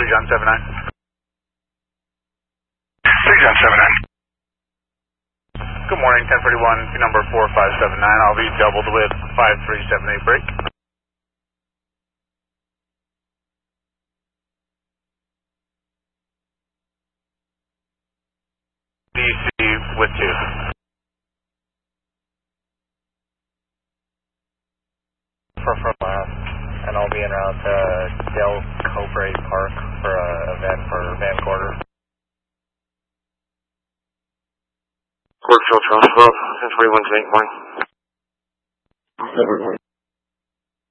John 79. 3 John 79. Good morning, 1041, number 4579. I'll be doubled with 5378 break. DC with 2. From and I'll be en route to Del Cobre Park for an event for Van Gorder. Court Filter, 1041 to 8 morning.